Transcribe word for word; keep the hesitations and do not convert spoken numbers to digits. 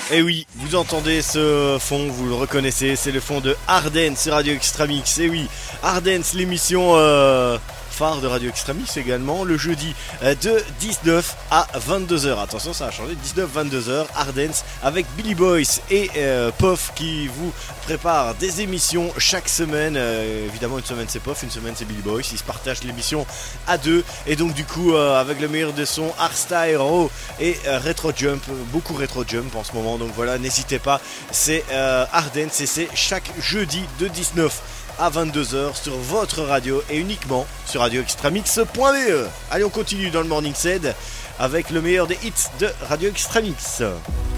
Et oui, vous entendez ce fond, vous le reconnaissez, c'est le fond de Ardence sur Radio Extramix. Et oui, Ardence, l'émission euh, phare de Radio Extramix également, le jeudi euh, de dix-neuf à vingt-deux heures. Attention, ça a changé, dix-neuf à vingt-deux heures, Ardence avec Billy Boyce et euh, Pof qui vous prépare des émissions chaque semaine. Euh, évidemment, une semaine c'est Pof, une semaine c'est Billy Boyce. Ils se partagent l'émission à deux. Et donc du coup, euh, avec le meilleur des sons, hardstyle, raw et euh, retro jump, beaucoup retro jump en ce moment. Donc voilà, n'hésitez pas, c'est euh, Ardence et c'est chaque jeudi de dix-neuf à vingt-deux heures sur votre radio et uniquement sur radio extramix point b e. Allez, on continue dans le Morning Set avec le meilleur des hits de Radio Extramix.